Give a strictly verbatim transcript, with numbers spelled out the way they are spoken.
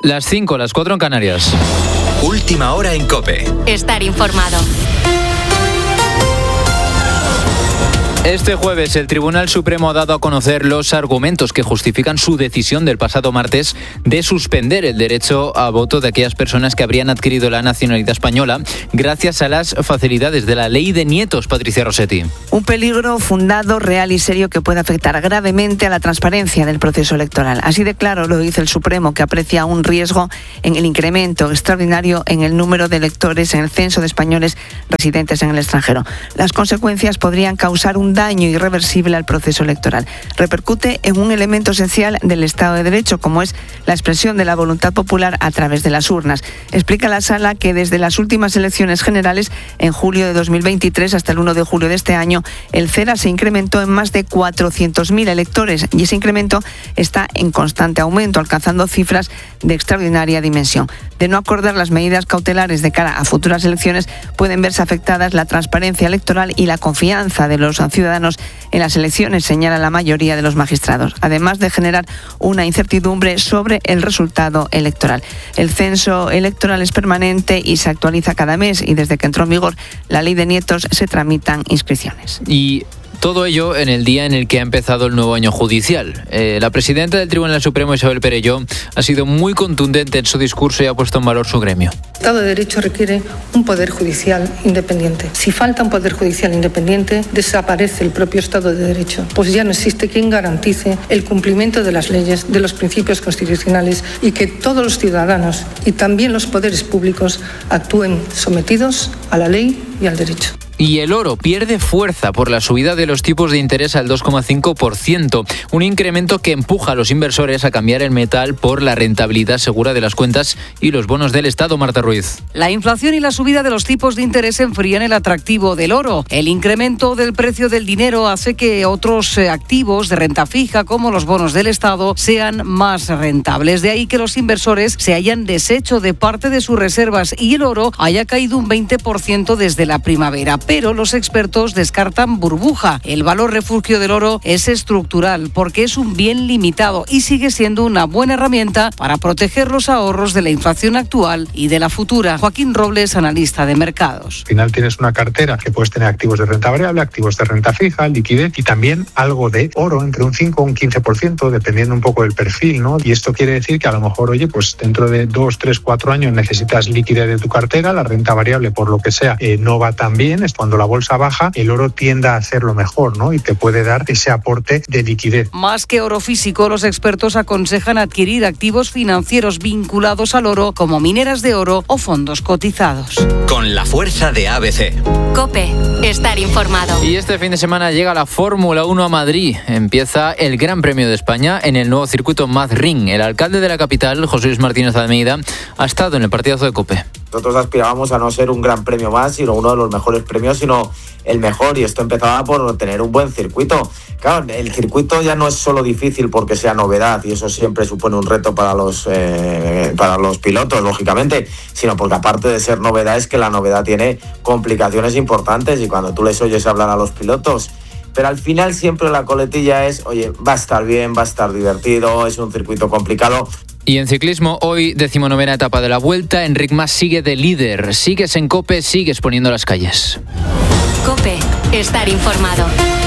Las cinco, las cuatro en Canarias. Última hora en COPE. Estar informado. Este jueves el Tribunal Supremo ha dado a conocer los argumentos que justifican su decisión del pasado martes de suspender el derecho a voto de aquellas personas que habrían adquirido la nacionalidad española gracias a las facilidades de la ley de nietos. Patricia Rossetti. Un peligro fundado, real y serio que puede afectar gravemente a la transparencia del proceso electoral. Así de claro lo dice el Supremo, que aprecia un riesgo en el incremento extraordinario en el número de electores en el censo de españoles residentes en el extranjero. Las consecuencias podrían causar un daño irreversible al proceso electoral. Repercute en un elemento esencial del Estado de Derecho, como es la expresión de la voluntad popular a través de las urnas. Explica la Sala que desde las últimas elecciones generales, en julio de dos mil veintitrés hasta el primero de julio de este año, el CERA se incrementó en más de cuatrocientos mil electores y ese incremento está en constante aumento, alcanzando cifras de extraordinaria dimensión. De no acordar las medidas cautelares de cara a futuras elecciones, pueden verse afectadas la transparencia electoral y la confianza de los ciudadanos en las elecciones, señala la mayoría de los magistrados, además de generar una incertidumbre sobre el resultado electoral. El censo electoral es permanente y se actualiza cada mes, y desde que entró en vigor la ley de nietos se tramitan inscripciones. Y todo ello en el día en el que ha empezado el nuevo año judicial. Eh, la presidenta del Tribunal Supremo, Isabel Perelló, ha sido muy contundente en su discurso y ha puesto en valor su gremio. El Estado de Derecho requiere un poder judicial independiente. Si falta un poder judicial independiente, desaparece el propio Estado de Derecho, pues ya no existe quien garantice el cumplimiento de las leyes, de los principios constitucionales, y que todos los ciudadanos y también los poderes públicos actúen sometidos a la ley y al derecho. Y el oro pierde fuerza por la subida de los tipos de interés al dos coma cinco por ciento, un incremento que empuja a los inversores a cambiar el metal por la rentabilidad segura de las cuentas y los bonos del Estado. Marta Ruiz. La inflación y la subida de los tipos de interés enfrían el atractivo del oro. El incremento del precio del dinero hace que otros activos de renta fija, como los bonos del Estado, sean más rentables. De ahí que los inversores se hayan deshecho de parte de sus reservas y el oro haya caído un veinte por ciento desde la primavera. Pero los expertos descartan burbuja. El valor refugio del oro es estructural porque es un bien limitado y sigue siendo una buena herramienta para proteger los ahorros de la inflación actual y de la futura. Joaquín Robles, analista de mercados. Al final tienes una cartera que puedes tener activos de renta variable, activos de renta fija, liquidez y también algo de oro, entre un cinco y un quince por ciento, dependiendo un poco del perfil, ¿no? Y esto quiere decir que a lo mejor, oye, pues dentro de dos, tres, cuatro años necesitas liquidez de tu cartera, la renta variable, por lo que sea, eh, no va tan bien. Es cuando la bolsa baja, el oro tiende a hacerlo mejor, ¿no? Y te puede dar ese aporte de liquidez. Más que oro físico, los expertos aconsejan adquirir activos financieros vinculados al oro, como mineras de oro o fondos cotizados. Con la fuerza de A B C. COPE. Estar informado. Y este fin de semana llega la Fórmula uno a Madrid. Empieza el Gran Premio de España en el nuevo circuito Madrid. El alcalde de la capital, José Luis Martínez Almeida, ha estado en el partidazo de COPE. Nosotros aspirábamos a no ser un gran premio más, sino uno de los mejores premios, sino el mejor, y esto empezaba por tener un buen circuito. Claro, el circuito ya no es solo difícil porque sea novedad, y eso siempre supone un reto para los, eh, para los pilotos, lógicamente, sino porque aparte de ser novedad, es que la novedad tiene complicaciones importantes, y cuando tú les oyes hablar a los pilotos, pero al final siempre la coletilla es, oye, va a estar bien, va a estar divertido, es un circuito complicado. Y en ciclismo, hoy decimonovena etapa de la Vuelta, Enric Mas sigue de líder. Sigues en COPE, sigues poniendo las calles. COPE. Estar informado.